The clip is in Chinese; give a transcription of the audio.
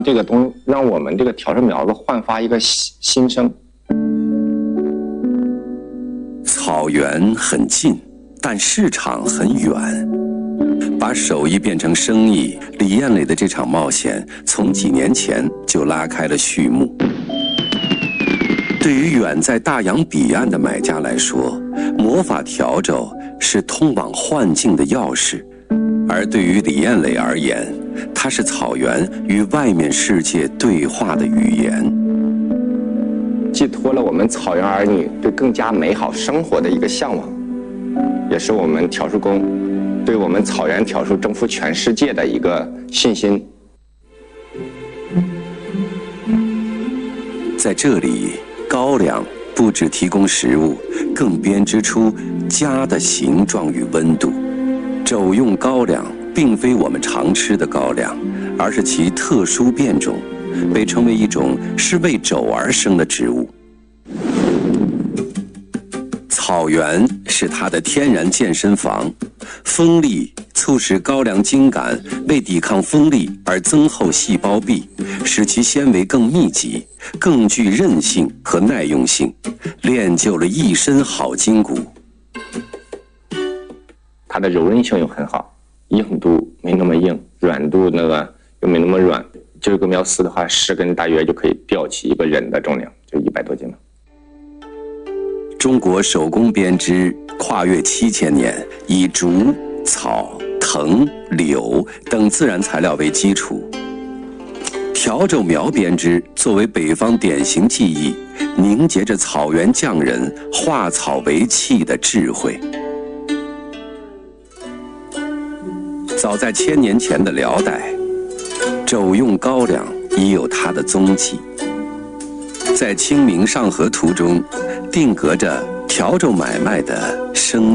这个让我们这个调制苗子焕发一个新生。 草原很近，但市场很远。把手艺变成生意，李艳蕾的这场冒险从几年前就拉开了序幕。对于远在大洋彼岸的买家来说，魔法笤帚是通往幻境的钥匙；而对于李艳蕾而言，它是草原与外面世界对话的语言， 寄托了我们草原儿女对更加美好生活的一个向往，也是我们笤帚工对我们草原笤帚征服全世界的一个信心。 在这里，高粱不只提供食物，更编织出家的形状与温度。肘用高粱并非我们常吃的高粱，而是其特殊变种，被称为一种是为肘而生的植物。草原是它的天然健身房，风力促使高粱茎秆为抵抗风力而增厚细胞壁，使其纤维更密集，更具韧性和耐用性，练就了一身好筋骨。 它的柔韧性又很好，硬度没那么硬，软度又没那么软。这个苗丝的话，10根大约就可以吊起一个人的重量，就100多斤了。 中国手工编织跨越7000年，以竹、草、藤、柳等自然材料为基础。笤帚苗编织作为北方典型技艺，凝结着草原匠人化草为器的智慧。早在1000年前的辽代，肘用高粱已有它的踪迹。在《清明上河图》中，定格着笤帚买卖的生